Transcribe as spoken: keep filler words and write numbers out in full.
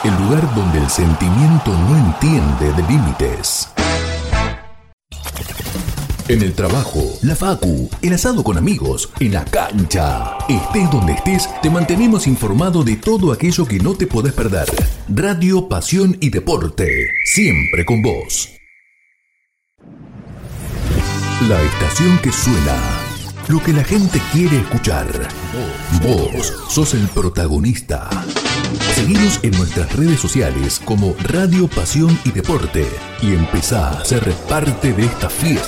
el lugar donde el sentimiento no entiende de límites. En el trabajo, la facu, el asado con amigos, en la cancha. Estés donde estés, te mantenemos informado de todo aquello que no te podés perder. Radio, pasión y deporte, siempre con vos. La estación que suena, lo que la gente quiere escuchar. Vos sos el protagonista. Seguinos en nuestras redes sociales como Radio, Pasión y Deporte y empezá a ser parte de esta fiesta.